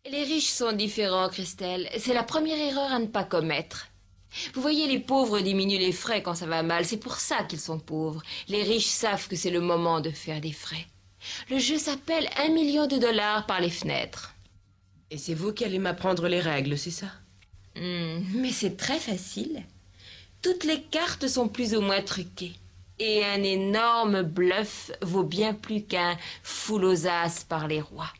Les riches sont différents, Christelle. C'est la première erreur à ne pas commettre. Vous voyez, les pauvres diminuent les frais quand ça va mal. C'est pour ça qu'ils sont pauvres. Les riches savent que c'est le moment de faire des frais. Le jeu s'appelle 1 million de dollars par les fenêtres. Et c'est vous qui allez m'apprendre les règles, c'est ça? Mais c'est très facile. Toutes les cartes sont plus ou moins truquées. Et un énorme bluff vaut bien plus qu'un full aux as par les rois.